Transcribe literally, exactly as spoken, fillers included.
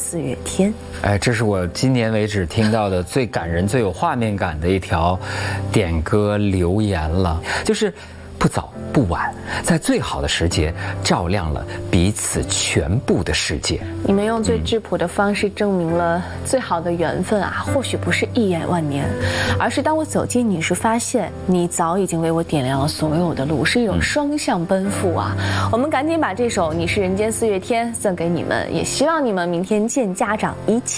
四月天》。 哎，这是我今年为止听到的最感人、最有画面感的一条点歌留言了，就是不早不晚，在最好的时节照亮了彼此全部的世界。 你们用最质朴的方式证明了最好的缘分啊，或许不是一眼万年，而是当我走近你时，发现你早已经为我点亮了所有的路，是一种双向奔赴啊。我们赶紧把这首《你是人间四月天》送给你们，也希望你们明天见家长，一切